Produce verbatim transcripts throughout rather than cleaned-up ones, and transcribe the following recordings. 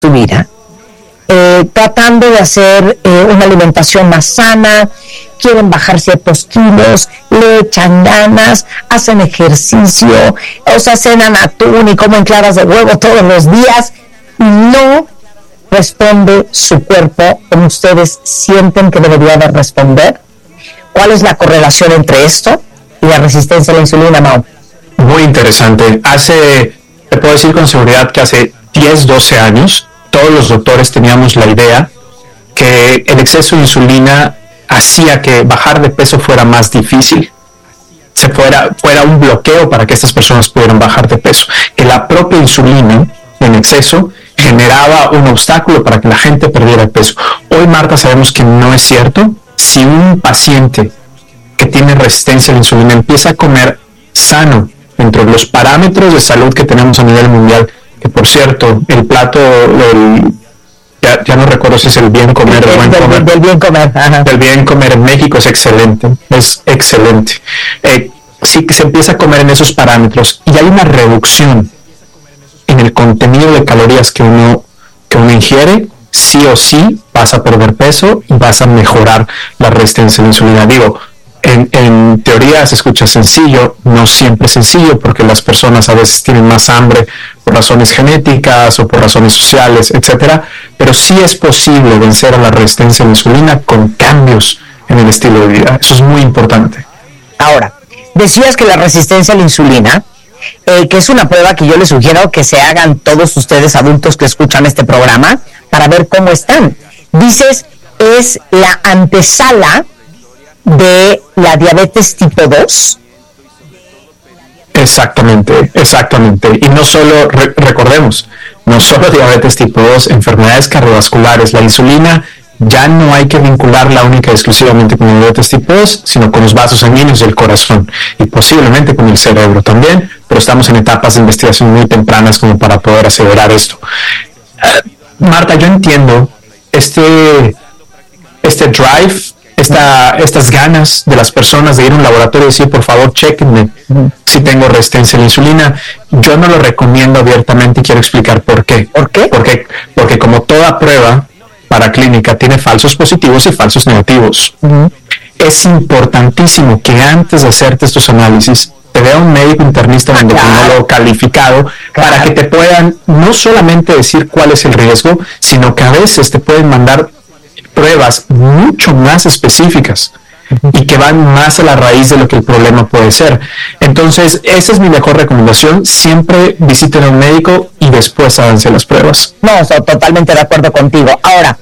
tu vida, eh, tratando de hacer eh, una alimentación más sana, quieren bajar ciertos kilos, le echan ganas, hacen ejercicio, o sea, cenan atún y comen claras de huevo todos los días, no responde su cuerpo como ustedes sienten que debería de responder. ¿Cuál es la correlación entre esto y la resistencia a la insulina, Mau? Muy interesante. Hace, te puedo decir con seguridad que hace diez, doce años, todos los doctores teníamos la idea que el exceso de insulina hacía que bajar de peso fuera más difícil, se fuera, fuera un bloqueo para que estas personas pudieran bajar de peso, que la propia insulina en exceso generaba un obstáculo para que la gente perdiera peso. Hoy, Marta, sabemos que no es cierto. Si un paciente que tiene resistencia a la insulina empieza a comer sano dentro de los parámetros de salud que tenemos a nivel mundial, que por cierto, el plato del, ya, ya no recuerdo si es el bien comer o el buen del, comer, del bien comer, ajá. del bien comer en México es excelente, es excelente. Eh, sí que se empieza a comer en esos parámetros y hay una reducción en el contenido de calorías que uno, que uno ingiere, sí o sí vas a perder peso y vas a mejorar la resistencia a la insulina. Digo, en, en teoría se escucha sencillo, no siempre es sencillo, porque las personas a veces tienen más hambre por razones genéticas o por razones sociales, etcétera, pero sí es posible vencer a la resistencia a la insulina con cambios en el estilo de vida. Eso es muy importante. Ahora, decías que la resistencia a la insulina, eh, que es una prueba que yo les sugiero que se hagan todos ustedes adultos que escuchan este programa para ver cómo están. Dices, es la antesala de la diabetes tipo dos. Exactamente, exactamente. Y no solo, re- recordemos, no solo diabetes tipo dos, enfermedades cardiovasculares. La insulina ya no hay que vincularla única y exclusivamente con la diabetes tipo dos, sino con los vasos sanguíneos del corazón y posiblemente con el cerebro también, pero estamos en etapas de investigación muy tempranas como para poder aseverar esto. Uh, Marta, yo entiendo este, este drive, esta, estas ganas de las personas de ir a un laboratorio y decir, por favor, chequenme si tengo resistencia a la insulina. Yo no lo recomiendo abiertamente y quiero explicar por qué. ¿Por qué? Porque, porque como toda prueba para clínica tiene falsos positivos y falsos negativos. Uh-huh. Es importantísimo que antes de hacerte estos análisis te vea un médico internista, un endocrinólogo claro. calificado, claro. para que te puedan no solamente decir cuál es el riesgo, sino que a veces te pueden mandar pruebas mucho más específicas uh-huh. y que van más a la raíz de lo que el problema puede ser. Entonces, esa es mi mejor recomendación. Siempre visiten a un médico y después háganse las pruebas. No, estoy totalmente de acuerdo contigo. Ahora,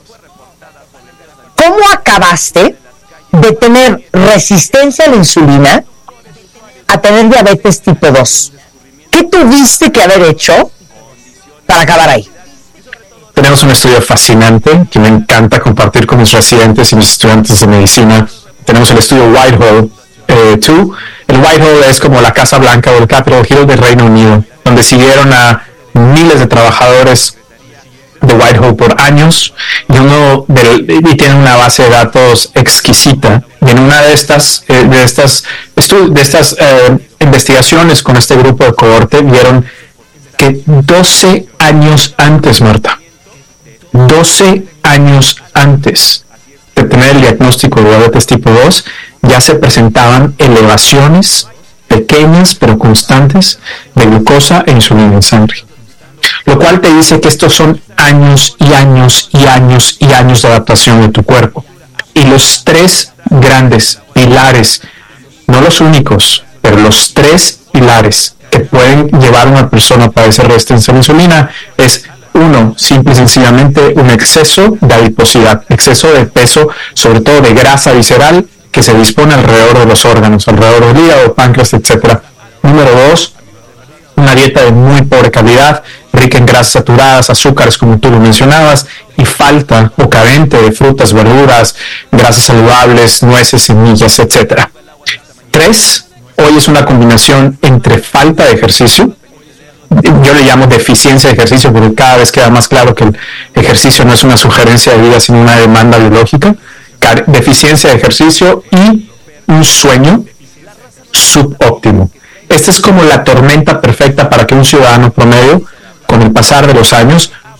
¿cómo acabaste de tener resistencia a la insulina a tener diabetes tipo dos? ¿Qué tuviste que haber hecho para acabar ahí? Tenemos un estudio fascinante que me encanta compartir con mis residentes y mis estudiantes de medicina. Tenemos el estudio Whitehall eh, dos. El Whitehall es como la Casa Blanca o el Capitol Hill del Reino Unido, donde siguieron a miles de trabajadores de Whitehall por años y uno del, y tiene una base de datos exquisita. Y en una de estas eh, de estas estu- de estas eh, investigaciones con este grupo de cohorte vieron que doce años antes, Marta, doce años antes de tener el diagnóstico de diabetes tipo dos, ya se presentaban elevaciones pequeñas pero constantes de glucosa e insulina en sangre. Lo cual te dice que estos son años y años y años y años de adaptación de tu cuerpo. Y los tres grandes pilares, no los únicos, pero los tres pilares que pueden llevar a una persona a padecer resistencia a la insulina es, uno, simple y sencillamente un exceso de adiposidad, exceso de peso, sobre todo de grasa visceral, que se dispone alrededor de los órganos, alrededor del hígado, páncreas, etcétera. Número dos, una dieta de muy pobre calidad, rica en grasas saturadas, azúcares, como tú lo mencionabas, y falta o carente de frutas, verduras, grasas saludables, nueces, semillas, etcétera. Tres, hoy es una combinación entre falta de ejercicio, yo le llamo deficiencia de ejercicio, porque cada vez queda más claro que el ejercicio no es una sugerencia de vida, sino una demanda biológica, deficiencia de ejercicio y un sueño subóptimo. Esta es como la tormenta perfecta para que un ciudadano promedio, con el pasar de los años,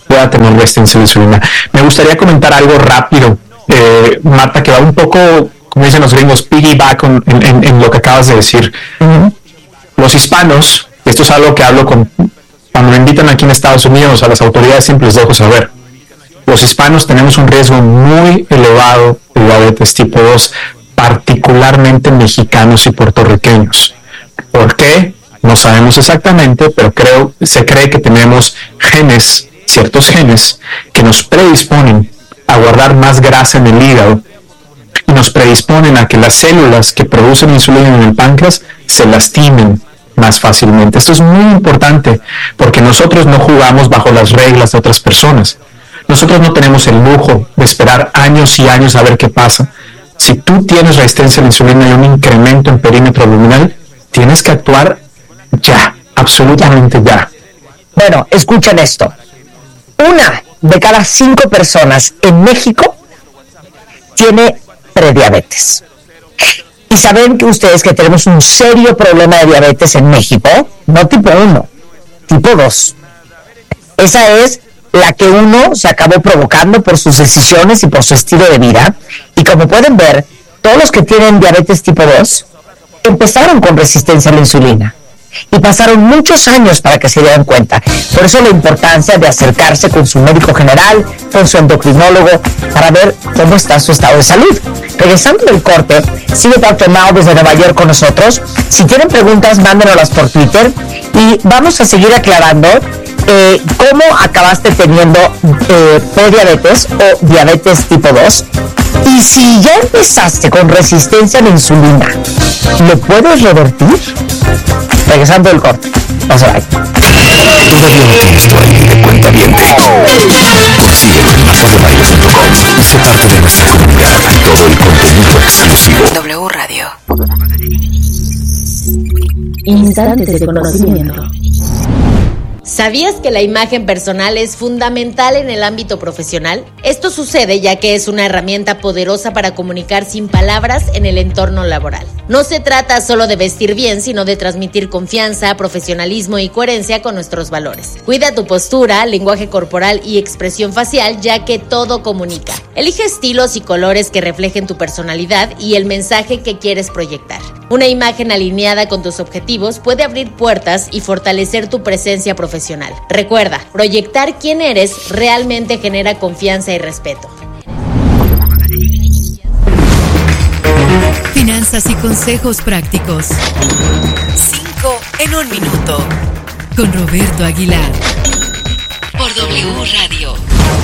pueda tener resistencia a la insulina. Me gustaría comentar algo rápido, eh, Marta, que va un poco, como dicen los gringos, piggyback en, en, en lo que acabas de decir. Uh-huh. Los hispanos, esto es algo que hablo con, cuando me invitan aquí en Estados Unidos a las autoridades, siempre les dejo saber. Los hispanos tenemos un riesgo muy elevado de diabetes tipo dos, particularmente mexicanos y puertorriqueños. ¿Por qué? No sabemos exactamente, pero creo, se cree que tenemos genes, ciertos genes, que nos predisponen a guardar más grasa en el hígado y nos predisponen a que las células que producen insulina en el páncreas se lastimen más fácilmente. Esto es muy importante porque nosotros no jugamos bajo las reglas de otras personas. Nosotros no tenemos el lujo de esperar años y años a ver qué pasa. Si tú tienes resistencia a la insulina y un incremento en perímetro abdominal, tienes que actuar ya, absolutamente ya. Bueno, escuchen esto. Una de cada cinco personas en México tiene prediabetes. Y saben que ustedes que tenemos un serio problema de diabetes en México, no tipo uno, tipo dos. Esa es la que uno se acabó provocando por sus decisiones y por su estilo de vida. Y como pueden ver, todos los que tienen diabetes tipo dos empezaron con resistencia a la insulina. Y pasaron muchos años para que se dieran cuenta. Por eso la importancia de acercarse con su médico general, con su endocrinólogo, para ver cómo está su estado de salud. Regresando del corte, sigue doctor Mao desde Nueva York con nosotros. Si tienen preguntas, mándenoslas por Twitter. Y vamos a seguir aclarando eh, cómo acabaste teniendo eh, prediabetes o diabetes tipo dos. Y si ya empezaste con resistencia a la insulina, ¿lo puedes revertir? Regresando del corte. No se vaya. Todavía no tienes tu I D de cuentaviente. Síguenos en marta de baile punto com y sé parte de nuestra comunidad y todo el contenido exclusivo. W Radio. Instantes de conocimiento. ¿Sabías que la imagen personal es fundamental en el ámbito profesional? Esto sucede ya que es una herramienta poderosa para comunicar sin palabras en el entorno laboral. No se trata solo de vestir bien, sino de transmitir confianza, profesionalismo y coherencia con nuestros valores. Cuida tu postura, lenguaje corporal y expresión facial, ya que todo comunica. Elige estilos y colores que reflejen tu personalidad y el mensaje que quieres proyectar. Una imagen alineada con tus objetivos puede abrir puertas y fortalecer tu presencia profesional. Recuerda, proyectar quién eres realmente genera confianza y respeto. Finanzas y consejos prácticos. Cinco en un minuto. Con Roberto Aguilar. Por W Radio.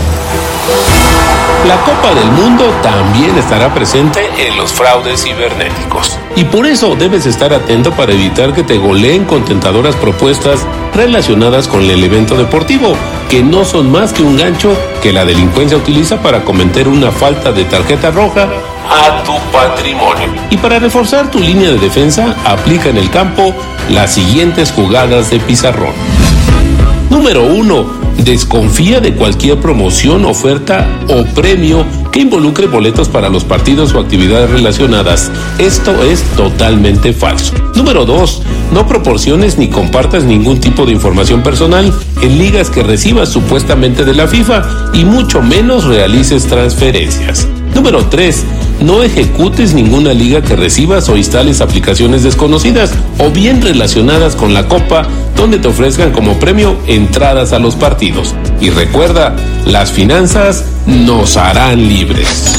La Copa del Mundo también estará presente en los fraudes cibernéticos. Y por eso debes estar atento para evitar que te goleen con tentadoras propuestas relacionadas con el evento deportivo, que no son más que un gancho que la delincuencia utiliza para cometer una falta de tarjeta roja a tu patrimonio. Y para reforzar tu línea de defensa, aplica en el campo las siguientes jugadas de pizarrón. Número uno. Desconfía de cualquier promoción, oferta o premio que involucre boletos para los partidos o actividades relacionadas. Esto es totalmente falso. Número dos. No proporciones ni compartas ningún tipo de información personal en ligas que recibas supuestamente de la FIFA y mucho menos realices transferencias. Número tres. No ejecutes ninguna liga que recibas o instales aplicaciones desconocidas o bien relacionadas con la Copa donde te ofrezcan como premio entradas a los partidos. Y recuerda, las finanzas nos harán libres.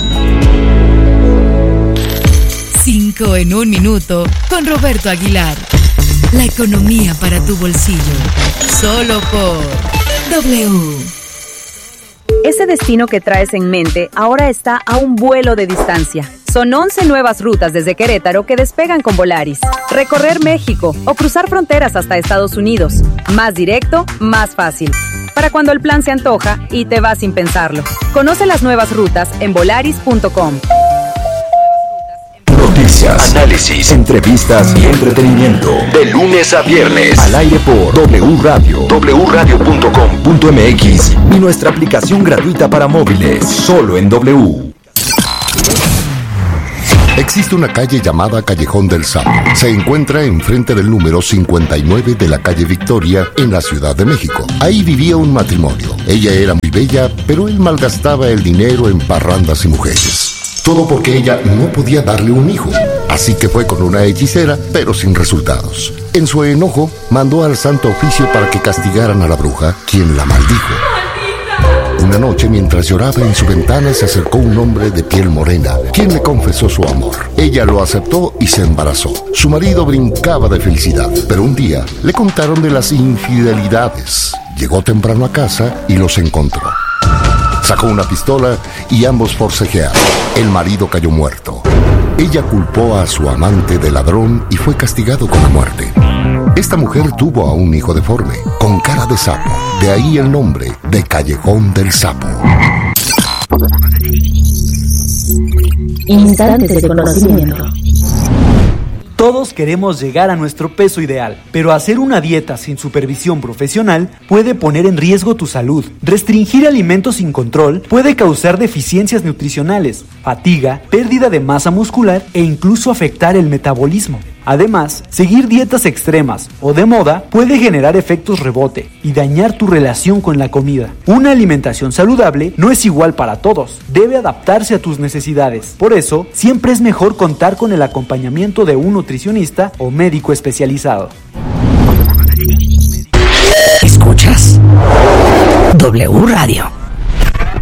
Cinco en un minuto con Roberto Aguilar. La economía para tu bolsillo. Solo por W. Ese destino que traes en mente ahora está a un vuelo de distancia. Son once nuevas rutas desde Querétaro que despegan con Volaris. Recorrer México o cruzar fronteras hasta Estados Unidos. Más directo, más fácil. Para cuando el plan se antoja y te va sin pensarlo. Conoce las nuevas rutas en volaris punto com. Noticias, análisis, entrevistas y entretenimiento. De lunes a viernes. Al aire por W Radio. W radio punto com punto m x y nuestra aplicación gratuita para móviles. Solo en W. Existe una calle llamada Callejón del Sapo. Se encuentra enfrente del número cincuenta y nueve de la calle Victoria, en la Ciudad de México. Ahí vivía un matrimonio. Ella era muy bella, pero él malgastaba el dinero en parrandas y mujeres. Todo porque ella no podía darle un hijo. Así que fue con una hechicera, pero sin resultados. En su enojo, mandó al Santo Oficio para que castigaran a la bruja, quien la maldijo. Una noche, mientras lloraba en su ventana, se acercó un hombre de piel morena, quien le confesó su amor. Ella lo aceptó y se embarazó. Su marido brincaba de felicidad, pero un día le contaron de las infidelidades. Llegó temprano a casa y los encontró. Sacó una pistola y ambos forcejearon. El marido cayó muerto. Ella culpó a su amante de ladrón y fue castigado con la muerte. Esta mujer tuvo a un hijo deforme, con cara de sapo. De ahí el nombre de Callejón del Sapo. Instantes de conocimiento. Todos queremos llegar a nuestro peso ideal, pero hacer una dieta sin supervisión profesional puede poner en riesgo tu salud. Restringir alimentos sin control puede causar deficiencias nutricionales, fatiga, pérdida de masa muscular e incluso afectar el metabolismo. Además, seguir dietas extremas o de moda puede generar efectos rebote y dañar tu relación con la comida. Una alimentación saludable no es igual para todos, debe adaptarse a tus necesidades. Por eso, siempre es mejor contar con el acompañamiento de un nutricionista o médico especializado. ¿Escuchas? W Radio.